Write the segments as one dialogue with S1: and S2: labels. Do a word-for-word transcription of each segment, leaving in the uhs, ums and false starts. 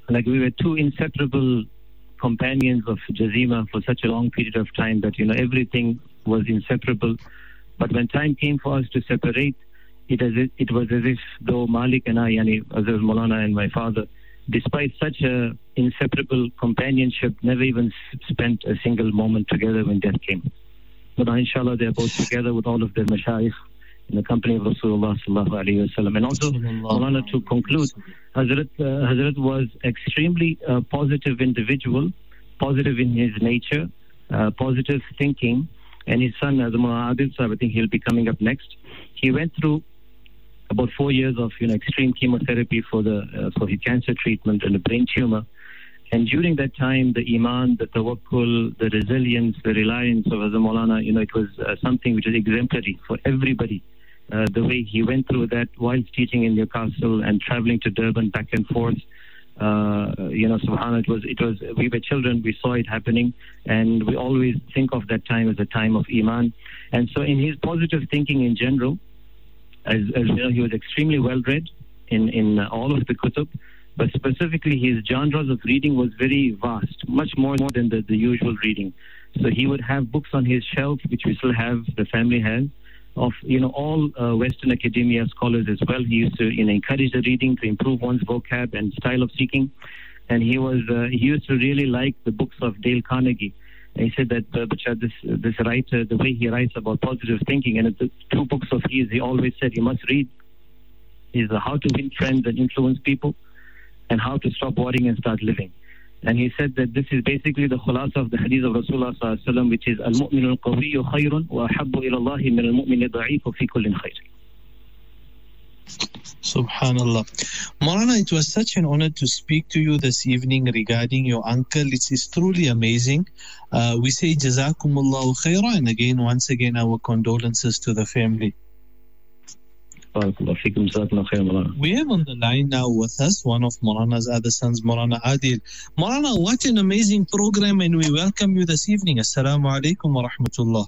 S1: like we were two inseparable companions of Jazima for such a long period of time that, you know, everything was inseparable. But when time came for us to separate, it, as it, it was as if though Malik and I, yani Azhar Maulana and my father, despite such a inseparable companionship, never even spent a single moment together when death came. But inshallah, they're both together with all of their mashayikh in the company of Rasulullah sallallahu alayhi wa sallam. And also, Maulana, to conclude, Hazrat, uh, Hazrat was extremely uh, positive individual, positive in his nature, uh, positive thinking. And his son, uh, the Maulana Adil Sahib, I think he'll be coming up next. He went through about four years of, you know, extreme chemotherapy for the uh, for his cancer treatment and a brain tumor. And during that time, the iman, the tawakkul, the resilience, the reliance of Hazrat Maulana, you know, it was uh, something which is exemplary for everybody. Uh, the way he went through that whilst teaching in Newcastle and traveling to Durban back and forth, uh, you know, subhanAllah, it was, it was, we were children, we saw it happening, and we always think of that time as a time of iman. And so in his positive thinking in general, as, as you know, he was extremely well read in, in all of the kutub, but specifically his genres of reading was very vast, much more, more than the, the usual reading. So he would have books on his shelf, which we still have, the family has, of, you know, all uh, Western academia scholars as well. He used to, you know, encourage the reading to improve one's vocab and style of speaking. And he was, uh, he used to really like the books of Dale Carnegie. And he said that, uh, Bacha, this, this writer, the way he writes about positive thinking, and the two books of his, he always said you must read, is How to Win Friends and Influence People, and How to Stop Worrying and Start Living. And he said that this is basically the khulasa of the hadith of Rasulullah sallallahu alaihi wasallam, which is al-mu'minu al-qawiyyu khayrun wa ahabbu ila Allahi min al-mu'mini al-da'ifu fi kullin khayr.
S2: Subhanallah. Maulana, it was such an honor to speak to you this evening regarding your uncle. It is truly amazing. Uh, we say Jazakumullahu khaira, and again, once again, our condolences to the family.
S1: We have
S2: on the line now with us one of Maulana's other sons, Maulana Adil. Maulana, what an amazing program, and we welcome you this evening. Assalamu alaikum wa rahmatullah.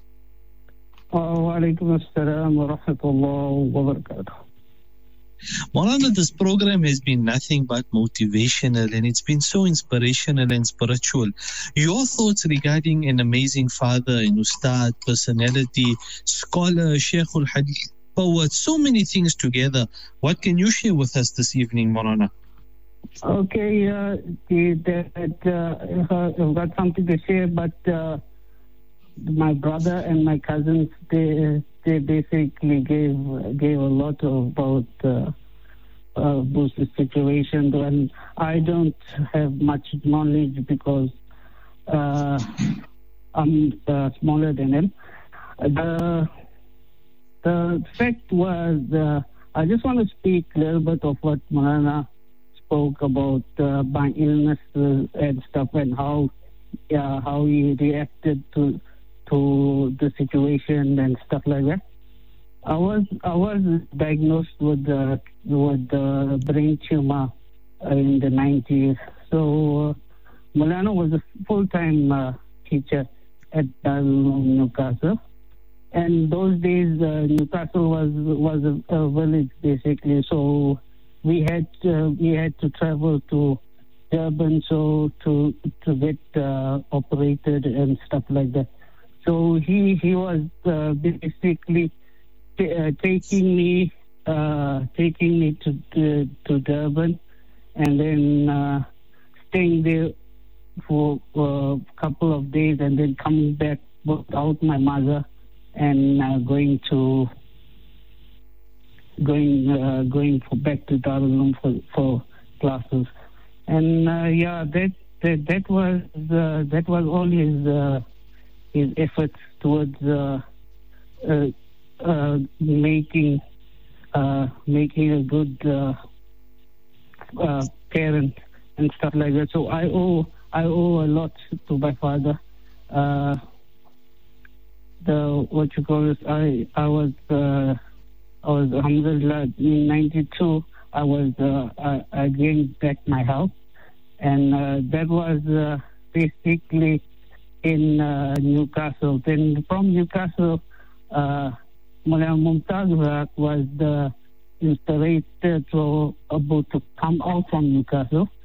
S3: Wa alaikum assalam wa rahmatullah wa barakatuh.
S2: Maulana, this program has been nothing but motivational, and it's been so inspirational and spiritual. Your thoughts regarding an amazing father, an ustad, personality, scholar, Sheikhul Hadith, poet, so many things together. What can you share with us this evening, Maulana?
S3: Okay, uh, that, uh, I've got something to share, but uh, my brother and my cousins, they they basically gave gave a lot about uh, uh, the situation, and I don't have much knowledge because uh, I'm uh, smaller than him. The The fact was, uh, I just want to speak a little bit of what Maulana spoke about uh, my illness and stuff, and how uh, how he reacted to to the situation and stuff like that. I was I was diagnosed with uh, with uh, brain tumor in the nineties. So uh, Maulana was a full time uh, teacher at Darul Newcastle. And those days, uh, Newcastle was was a, a village basically. So we had uh, we had to travel to Durban so to to get uh, operated and stuff like that. So he he was uh, basically t- uh, taking me uh, taking me to, to to Durban, and then uh, staying there for a couple of days, and then coming back without my mother. And uh, going to going uh, going for back to Darul Uloom for, for classes, and uh, yeah, that that that was uh, that was all his uh, his efforts towards uh, uh, uh, making uh, making a good uh, uh, parent and stuff like that. So I owe I owe a lot to my father. Uh, The what you call it? I I was uh, I was alhamdulillah in ninety-two. I was uh, I, I gained back my health, and uh, that was uh, basically in uh, Newcastle. Then from Newcastle, uh, Maulana Mumtaz was the inspirator to about to come out from Newcastle.